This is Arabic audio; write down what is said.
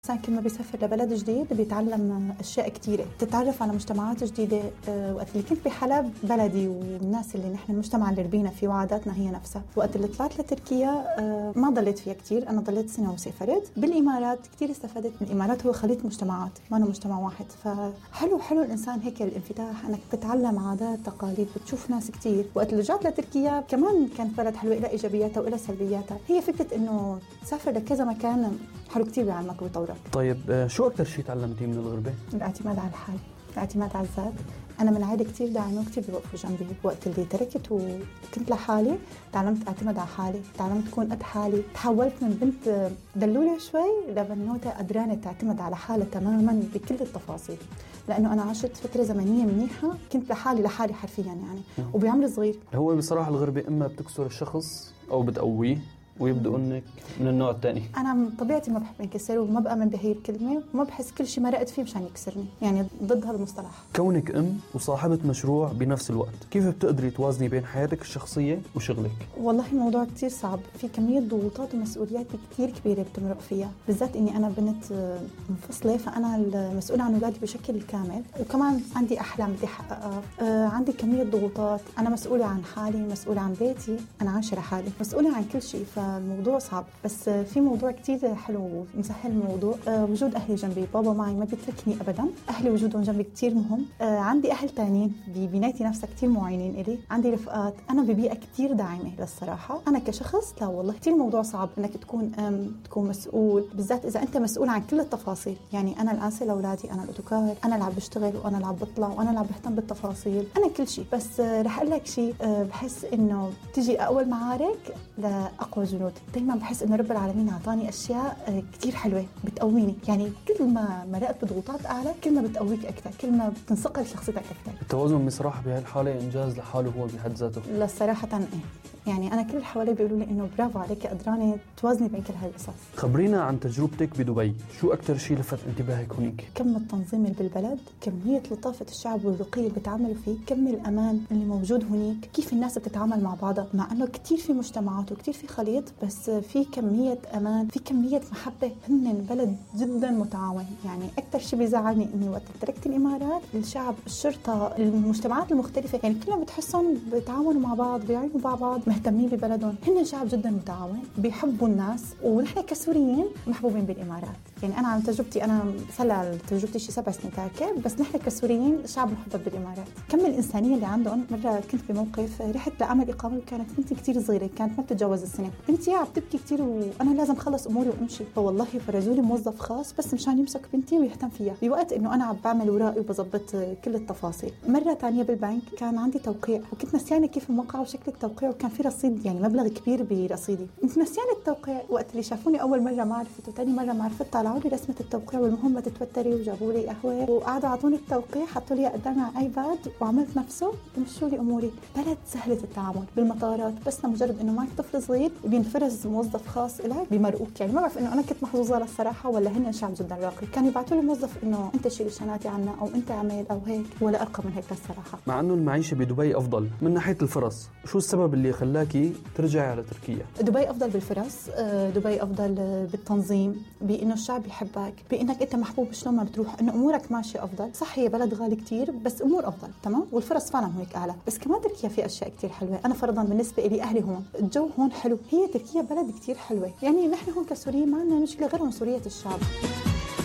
الإنسان كل ما بيسافر لبلد جديد بيتعلم أشياء كتيرة، بتتعرف على مجتمعات جديدة. وقت اللي كنت بحلب بلدي والناس اللي نحن المجتمع اللي ربينا فيه وعاداتنا هي نفسها. وقت اللي طلعت لتركيا ما ضليت فيها كتير، أنا ضليت سنة وسافرت. بالإمارات كتير استفدت من الإمارات، هو خليط مجتمعات ما أنا مجتمع واحد. فحلو الإنسان هيك الانفتاح، أنك بتتعلم عادات تقاليد، بتشوف ناس كتير. وقت اللي رجعت لتركيا كمان كانت بلد حلوة، إلى إيجابياتها وإلى سلبياتها. هي فكرة إنه تسافر لكذا مكان حلو كتير بيعلمك وبيطورك. طيب شو أكتر شيء تعلمتيه من الغربة؟ الاعتماد على الحال، الاعتماد على الذات. أنا من عائلة كتير داعمة وكتير بيوقفوا جنبي. وقت اللي تركت وكنت لحالي تعلمت أعتمد على حالي، تعلمت أكون قد حالي. تحولت من بنت دلولة شوي لبنوتة قدرانة تعتمد على حالها تماما بكل التفاصيل، لأنه أنا عشت فترة زمنية منيحة كنت لحالي حرفيا يعني وبعمر صغير. هو بصراحة الغربة إما بتكسر الشخص أو بتقويه ويبدأ إنك من النوع الثاني. أنا من طبيعتي ما بحب انكسر وما بأمن بهي الكلمة وما بحس كل شيء مرقت فيه مشان يكسرني، يعني ضد هذا المصطلح. كونك أم وصاحبة مشروع بنفس الوقت، كيف بتقدري توازني بين حياتك الشخصية وشغلك؟ والله الموضوع كتير صعب، في كمية ضغوطات ومسؤوليات كتير كبيرة بتمرق فيها، بالذات إني أنا بنت منفصلة، فأنا المسؤولة عن أولادي بشكل كامل، وكمان عندي أحلام بدي أحققها. عندي كمية ضغوطات، أنا مسؤولة عن حالي، مسؤولة عن بيتي، أنا عايشة لحالي، مسؤولة عن كل شيء. الموضوع صعب، بس في موضوع كتير حلو مسهل الموضوع. وجود أهلي جنبي، بابا معي ما بيتركني أبدا. أهلي وجودهم جنبي كتير مهم. عندي أهل تانيين ببنايتي نفسها كتير معينين إلي. عندي رفقات، أنا ببيئة كتير داعمة للصراحة. أنا كشخص لا والله كتير موضوع صعب إنك تكون تكون مسؤول، بالذات إذا أنت مسؤول عن كل التفاصيل. يعني أنا الآنسة لأولادي، أنا الأوتوكار، أنا اللي عم بشتغل وأنا اللي عم بطلع وأنا اللي عم بهتم بالتفاصيل، أنا كل شيء. بس رح أقول لك شيء، بحس إنه تجي أقوى المعارك لأقوى جنود. دايما بحس إنه رب العالمين أعطاني أشياء كتير حلوة بتقويني، يعني كل ما مرقت بضغوطات أعلى كل ما بتقويك أكثر، كل ما بتنصقل شخصيتك أكثر. التوازن بصراحة بهالحالة إنجاز لحاله هو بحد ذاته. لا صراحة إيه، يعني أنا كل اللي حوالي بيقولوا لي إنه برافو عليك، قدرانة توازني بين كل هالقصص. خبرينا عن تجربتك بدبي، شو أكتر شيء لفت انتباهك هناك؟ كم التنظيم اللي بالبلد، كمية لطافة الشعب والرقي اللي بتعاملوا فيه، كم الأمان اللي موجود هناك، كيف الناس بتتعامل مع بعضها، مع أنه كتير في مجتمعات وكتير في خليط، بس في كمية أمان، في كمية محبة. هن بلد جدا متعاون. يعني أكتر شيء بيزعلني إني وقت تركت الإمارات، الشعب، الشرطة، المجتمعات المختلفة، يعني كلهم بتحسهم بيتعاونوا مع بعض، بيعينوا مع بعض، مهتمين ببلدهم. هن شعب جدا متعاون، بيحبوا الناس، ونحن كسوريين محبوبين بالإمارات. يعني أنا عن تجربتي، أنا صار تجربتي شي 7 سنين تاركة، بس نحن كسوريين شعب محبب بالإمارات. كم الإنسانية اللي عندهم. مرة كنت بموقف رحت لأعمل إقامة وكانت بنتي كتير صغيرة، كانت ما بتتجاوز السنة. بنتي عم تبكي كتير وأنا لازم خلص أموري وأمشي، فوالله فرجوا لي موظف خاص بس مشان يمسك بنتي ويهتم فيها بوقت إنه أنا عم بعمل ورائي وبظبط كل التفاصيل. مرة تانية بالبنك كان عندي توقيع وكنت نسيانة كيف الموقع وشكل التوقيع، وكان في رصيد يعني مبلغ كبير برصيدي، كنت نسيانة التوقيع. وقت اللي شافوني أول مرة ما عرفت وتاني مرة ما عرفت، طلعوا لي رسمة التوقيع والمهم ما تتوتري، وجابوا لي قهوة وقعدوا عطوني التوقيع، حطوا لي قدامي على ايباد وعملت نفسه ومشوا لي اموري. بلد سهلة التعامل. بالمطارات بس مجرد انه معك طفل صغير بينفرز موظف خاص إلك بيمرقوك. يعني ما بعرف انه انا كنت محظوظة للصراحة ولا هن شعب جدا راقي. كانوا يبعثوا لي موظف انه انت شيل شنطتي عنا او انت عمل او هيك، ولا ارقى من هيك للصراحة. مع انه المعيشة بدبي افضل من ناحية الفرص، شو السبب اللي خلاكي ترجعي على تركيا؟ دبي افضل بالفرص، دبي افضل بالتنظيم، بانه الشعب يحبك، بانك انت محبوب شلون ما بتروح، انه امورك ماشيه افضل. صح هي بلد غالي كتير بس امور افضل تمام، والفرص فعلا هيك اعلى. بس كمان تركيا في اشياء كتير حلوه. انا فرضا بالنسبه لي اهلي هون، الجو هون حلو، هي تركيا بلد كتير حلوه. يعني نحن هون كسوريين ما عندنا مشكله غير عنصريه الشعب.